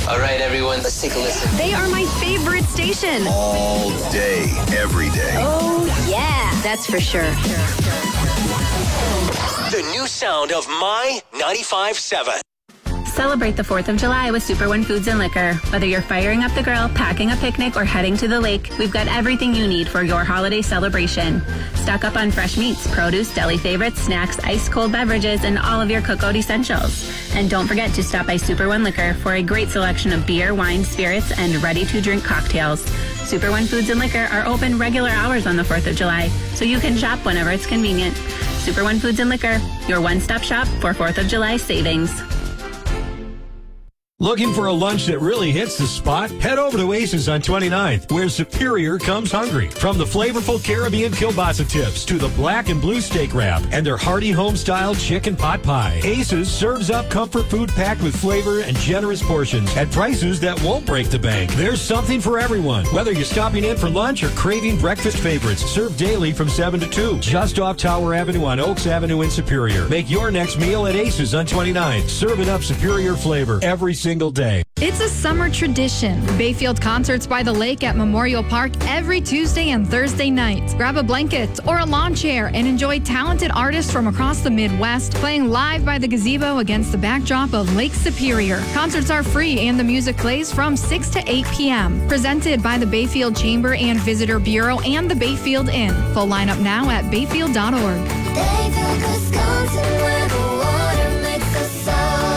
All right, everyone, let's take a listen. They are my favorite station. All day, every day. Oh, yeah. That's for sure. The new sound of My 95.7. Celebrate the 4th of July with Super One Foods and Liquor. Whether you're firing up the grill, packing a picnic, or heading to the lake, we've got everything you need for your holiday celebration. Stock up on fresh meats, produce, deli favorites, snacks, ice-cold beverages, and all of your cookout essentials. And don't forget to stop by Super One Liquor for a great selection of beer, wine, spirits, and ready-to-drink cocktails. Super One Foods and Liquor are open regular hours on the 4th of July, so you can shop whenever it's convenient. Super One Foods and Liquor, your one-stop shop for 4th of July savings. Looking for a lunch that really hits the spot? Head over to Aces on 29th, where Superior comes hungry. From the flavorful Caribbean kielbasa tips to the black and blue steak wrap and their hearty home-style chicken pot pie, Aces serves up comfort food packed with flavor and generous portions at prices that won't break the bank. There's something for everyone, whether you're stopping in for lunch or craving breakfast favorites. Served daily from 7 to 2, just off Tower Avenue on Oaks Avenue in Superior. Make your next meal at Aces on 29th, serving up superior flavor every single day. It's a summer tradition. Bayfield Concerts by the Lake at Memorial Park every Tuesday and Thursday nights. Grab a blanket or a lawn chair and enjoy talented artists from across the Midwest playing live by the gazebo against the backdrop of Lake Superior. Concerts are free and the music plays from 6 to 8 p.m. Presented by the Bayfield Chamber and Visitor Bureau and the Bayfield Inn. Full lineup now at bayfield.org. Bayfield, Wisconsin, where the water makes us soul.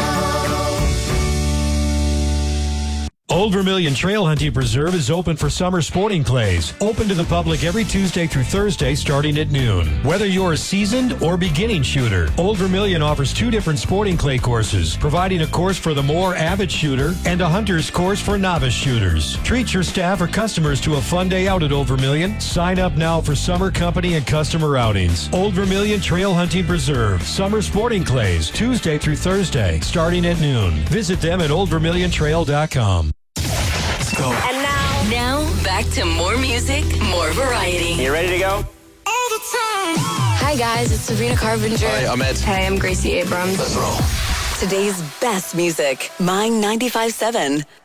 Old Vermilion Trail Hunting Preserve is open for summer sporting clays. Open to the public every Tuesday through Thursday starting at noon. Whether you're a seasoned or beginning shooter, Old Vermilion offers 2 different sporting clay courses, providing a course for the more avid shooter and a hunter's course for novice shooters. Treat your staff or customers to a fun day out at Old Vermilion. Sign up now for summer company and customer outings. Old Vermilion Trail Hunting Preserve. Summer sporting clays, Tuesday through Thursday, starting at noon. Visit them at oldvermiliontrail.com. Go. And now back to more music, more variety. You ready to go? All the time. Hi guys, it's Sabrina Carpenter. Hi, I'm Ed. Hey, I'm Gracie Abrams. Let's roll. Today's best music, My 95.7.